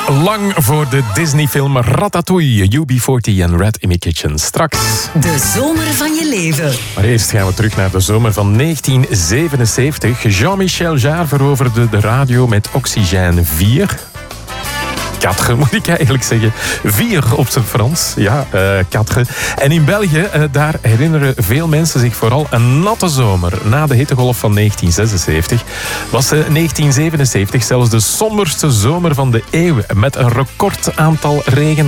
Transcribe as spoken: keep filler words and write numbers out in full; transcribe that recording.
lang voor de Disney-film Ratatouille, U B veertig en Red in My Kitchen. Straks. De zomer van je leven. Maar eerst gaan we terug naar de zomer van negentien zevenenzeventig. Jean-Michel Jarre veroverde de radio met Oxygène vier. Quatre, moet ik eigenlijk zeggen. Vier op zijn Frans. Ja, uh, quatre. En in België, uh, daar herinneren veel mensen zich vooral een natte zomer. Na de hittegolf van negentien zesenzeventig was uh, negentien zevenenzeventig zelfs de somberste zomer van de eeuw. Met een record aantal regen.